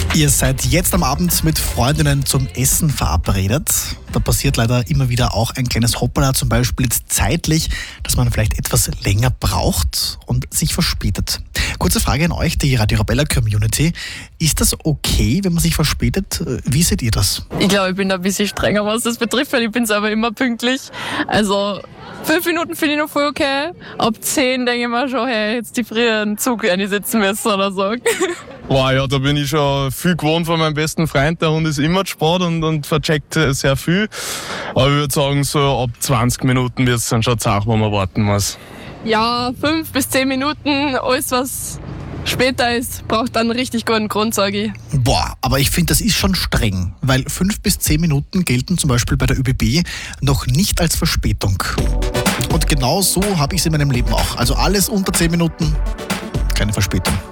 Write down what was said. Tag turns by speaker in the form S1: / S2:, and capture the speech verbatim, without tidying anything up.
S1: Ihr seid jetzt am Abend mit Freundinnen zum Essen verabredet. Da passiert leider immer wieder auch ein kleines Hoppala, zum Beispiel jetzt zeitlich, dass man vielleicht etwas länger braucht und sich verspätet. Kurze Frage an euch, die Radio Arabella Community. Ist das okay, wenn man sich verspätet? Wie seht ihr das?
S2: Ich glaube, ich bin da ein bisschen strenger, was das betrifft, weil ich bin selber immer pünktlich. Also fünf Minuten finde ich noch voll okay. Ab zehn denke ich mir schon, hey, jetzt die frühen Zug einsetzen müssen oder so.
S3: Wow, ja, da bin ich schon viel gewohnt von meinem besten Freund. Der Hund ist immer zu spät und, und vercheckt sehr viel. Aber ich würde sagen, so ab zwanzig Minuten wird es dann schon Zeit, wo man warten muss.
S2: Ja, fünf bis zehn Minuten, alles was später ist, braucht dann einen richtig guten Grund, sage ich.
S1: Boah, aber ich finde, das ist schon streng, weil fünf bis zehn Minuten gelten zum Beispiel bei der ÖBB noch nicht als Verspätung. Und genau so habe ich es in meinem Leben auch. Also alles unter zehn Minuten, keine Verspätung.